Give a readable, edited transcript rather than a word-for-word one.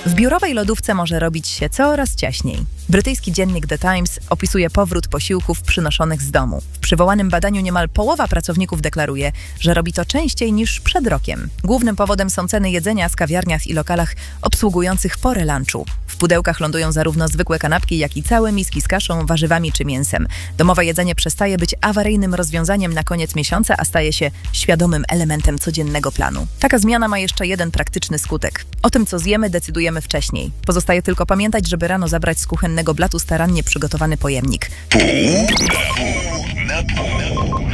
W biurowej lodówce może robić się coraz ciaśniej. Brytyjski dziennik The Times opisuje powrót posiłków przynoszonych z domu. W przywołanym badaniu niemal połowa pracowników deklaruje, że robi to częściej niż przed rokiem. Głównym powodem są ceny jedzenia w kawiarniach i lokalach obsługujących porę lunchu. W pudełkach lądują zarówno zwykłe kanapki, jak i całe miski z kaszą, warzywami czy mięsem. Domowe jedzenie przestaje być awaryjnym rozwiązaniem na koniec miesiąca, a staje się świadomym elementem codziennego planu. Taka zmiana ma jeszcze jeden praktyczny skutek. O tym, co zjemy, decydujemy wcześniej. Pozostaje tylko pamiętać, żeby rano zabrać z kuchennego blatu starannie przygotowany pojemnik. Pół na pół.